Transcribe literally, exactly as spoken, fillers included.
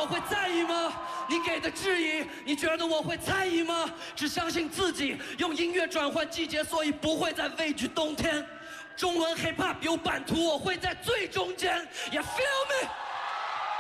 我会在意吗？你给的质疑，你觉得我会在意吗？只相信自己，用音乐转换季节，所以不会再畏惧冬天。中文 hiphop 有版图，我会在最中间。You feel me？